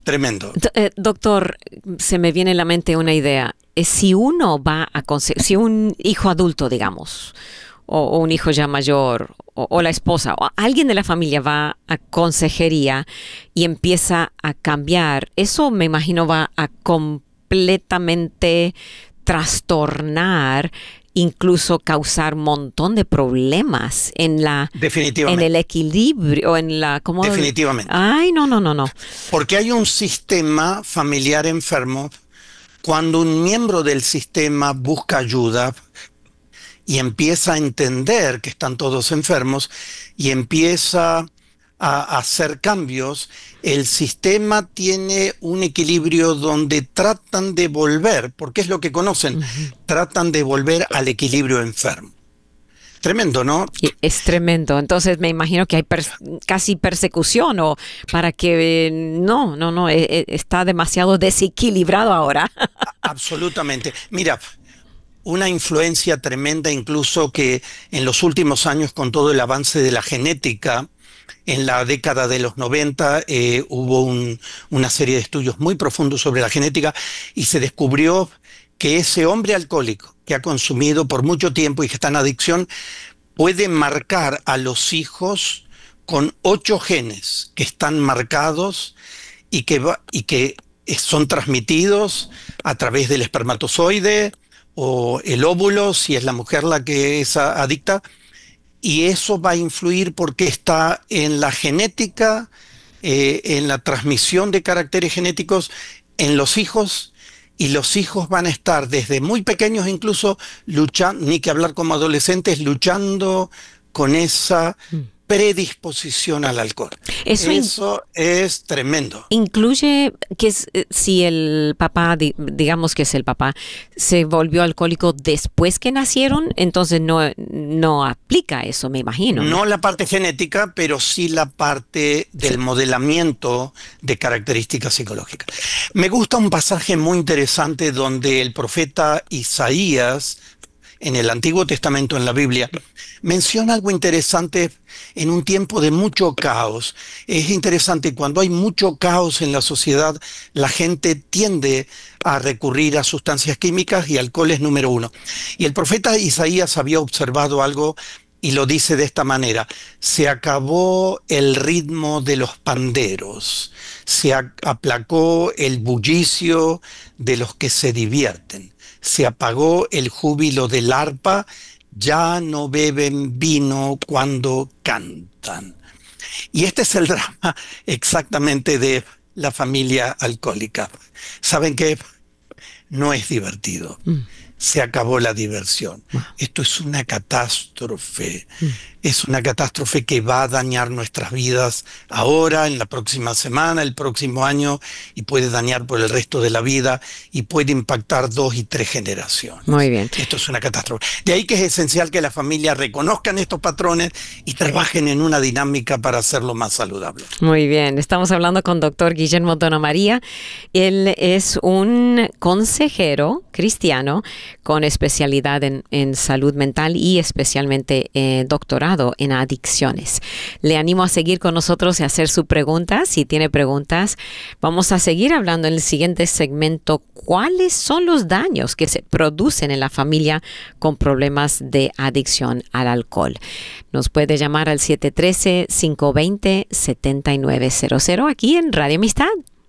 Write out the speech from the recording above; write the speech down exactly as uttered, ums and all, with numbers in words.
Tremendo. Do- eh, doctor, se me viene a la mente una idea. Eh, Si uno va a conse- si un hijo adulto, digamos, o, o un hijo ya mayor, o, o la esposa, o alguien de la familia va a consejería y empieza a cambiar, eso me imagino va a completamente trastornar, incluso causar un montón de problemas en la, en el Definitivamente, equilibrio, en la, ¿cómo? definitivamente. Ay, no, no, no, no. Porque hay un sistema familiar enfermo. Cuando un miembro del sistema busca ayuda y empieza a entender que están todos enfermos y empieza a hacer cambios, el sistema tiene un equilibrio donde tratan de volver, porque es lo que conocen, Ujú. tratan de volver al equilibrio enfermo. Tremendo, ¿no? Y es tremendo. Entonces me imagino que hay pers- casi persecución o para que eh, no, no, no, eh, eh, está demasiado desequilibrado ahora. Absolutamente. Mira, una influencia tremenda incluso que en los últimos años con todo el avance de la genética, en la década de los noventa eh, hubo un- una serie de estudios muy profundos sobre la genética y se descubrió que ese hombre alcohólico que ha consumido por mucho tiempo y que está en adicción puede marcar a los hijos con ocho genes que están marcados y que, va- y que eh, son transmitidos a través del espermatozoide o el óvulo, si es la mujer la que es a- adicta, y eso va a influir porque está en la genética, eh, en la transmisión de caracteres genéticos en los hijos, y los hijos van a estar desde muy pequeños incluso luchando, ni que hablar como adolescentes, luchando con esa predisposición al alcohol. Eso in- Eso es tremendo. incluye que es, eh, si el papá, di- digamos que es el papá, se volvió alcohólico después que nacieron, entonces no, no aplica eso, me imagino, ¿no? No la parte genética, pero sí la parte Sí. del modelamiento de características psicológicas. Me gusta un pasaje muy interesante donde el profeta Isaías, en el Antiguo Testamento, en la Biblia, menciona algo interesante en un tiempo de mucho caos. Es interesante, cuando hay mucho caos en la sociedad, la gente tiende a recurrir a sustancias químicas y alcohol es número uno. Y el profeta Isaías había observado algo y lo dice de esta manera: se acabó el ritmo de los panderos, se a- aplacó el bullicio de los que se divierten, se apagó el júbilo del arpa, ya no beben vino cuando cantan. Y este es el drama exactamente de la familia alcohólica. ¿Saben qué? No es divertido. Mm, Se acabó la diversión. wow, Esto es una catástrofe. mm. Es una catástrofe que va a dañar nuestras vidas ahora, en la próxima semana, el próximo año, y puede dañar por el resto de la vida y puede impactar dos y tres Muy generaciones. bien. Esto es una catástrofe. De ahí que es esencial que las familias reconozcan estos patrones y trabajen en una dinámica para hacerlo más saludable. Muy bien, estamos hablando con doctor Guillermo Dona María. Él es un consejero cristiano con especialidad en, en salud mental y especialmente eh, doctorado en adicciones. Le animo a seguir con nosotros y hacer su pregunta. Si tiene preguntas, vamos a seguir hablando en el siguiente segmento. ¿Cuáles son los daños que se producen en la familia con problemas de adicción al alcohol? Nos puede llamar al siete uno tres, cinco dos cero, siete nueve cero cero aquí en Radio Amistad.